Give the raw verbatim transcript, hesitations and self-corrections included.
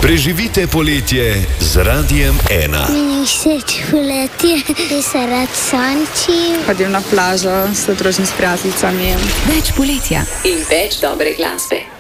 Preživite poletje z Radiem ena. Meni všeč poletje, da se rad sonči. Hodim na plažo s družnim s prijateljicami. Več poletja in več dobre glasbe.